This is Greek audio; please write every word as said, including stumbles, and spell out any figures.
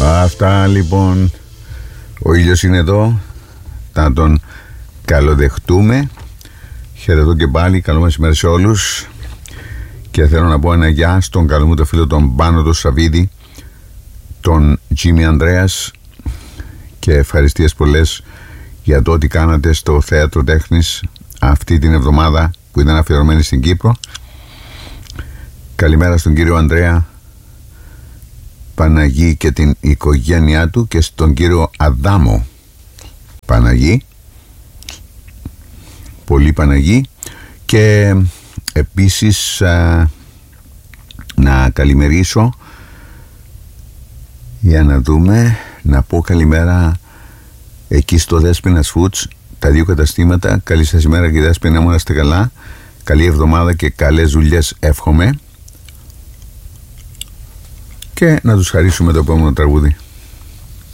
Αυτά λοιπόν. Ο ήλιος είναι εδώ. Να τον καλοδεχτούμε. Χαιρετώ και πάλι. Καλό μεσημέρι σε όλους. Και θέλω να πω ένα γεια στον καλό μου το φίλο τον Πάνο τον Σαββίδη, τον Τζίμι Ανδρέας, και ευχαριστίες πολλές για το ότι κάνατε στο Θέατρο Τέχνης αυτή την εβδομάδα που ήταν αφιερωμένη στην Κύπρο. Καλημέρα στον κύριο Ανδρέα Παναγή και την οικογένειά του, και στον κύριο Αδάμο Παναγή, πολύ Παναγή. Και επίσης α, να καλημερίσω, για να δούμε, να πω καλημέρα εκεί στο Δέσποινας Foods, τα δύο καταστήματα. Καλή σας ημέρα και Δέσποινα μου, να είστε καλά. Καλή εβδομάδα και καλές δουλειές εύχομαι. Και να τους χαρίσουμε το επόμενο τραγούδι.